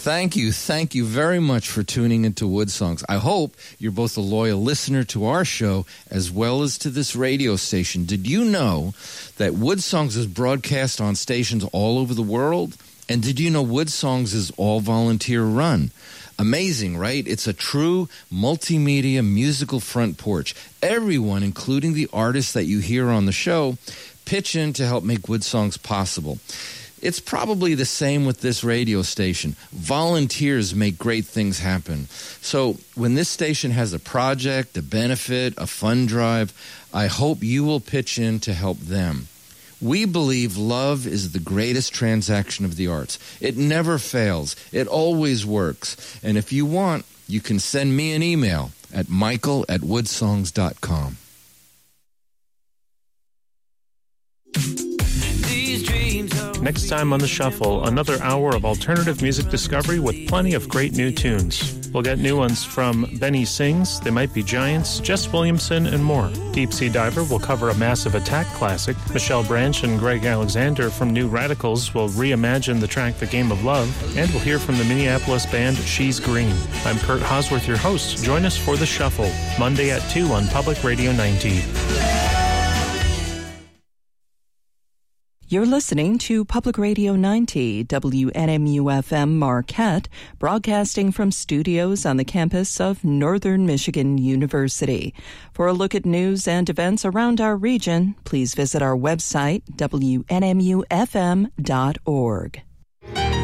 Thank you. Thank you very much for tuning into Wood Songs. I hope you're both a loyal listener to our show as well as to this radio station. Did you know that Wood Songs is broadcast on stations all over the world? And did you know Wood Songs is all volunteer run? Amazing, right? It's a true multimedia musical front porch. Everyone, including the artists that you hear on the show, pitch in to help make Wood Songs possible. It's probably the same with this radio station. Volunteers make great things happen. So when this station has a project, a benefit, a fund drive, I hope you will pitch in to help them. We believe love is the greatest transaction of the arts. It never fails. It always works. And if you want, you can send me an email at michael@woodsongs.com. Next time on The Shuffle, another hour of alternative music discovery with plenty of great new tunes. We'll get new ones from Benny Sings, They Might Be Giants, Jess Williamson, and more. Deep Sea Diver will cover a Massive Attack classic. Michelle Branch and Greg Alexander from New Radicals will reimagine the track The Game of Love. And we'll hear from the Minneapolis band She's Green. I'm Kurt Hosworth, your host. Join us for The Shuffle, Monday at 2 on Public Radio 90. You're listening to Public Radio 90, WNMU-FM Marquette, broadcasting from studios on the campus of Northern Michigan University. For a look at news and events around our region, please visit our website, WNMUFM.org.